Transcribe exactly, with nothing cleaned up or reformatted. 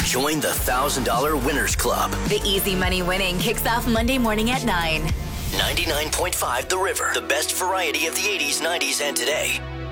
Join the one thousand dollars Winners Club. The easy money winning kicks off Monday morning at nine. ninety-nine point five The River. The best variety of the eighties, nineties, and today.